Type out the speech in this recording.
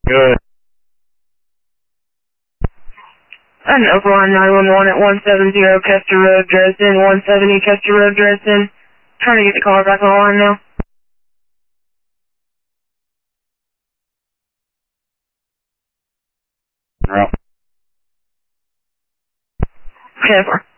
Good. An Oakland 911 at 170 Kester Road, Dresden, 170 Kester Road, Dresden. Trying to get the caller back on the line now. No. Okay,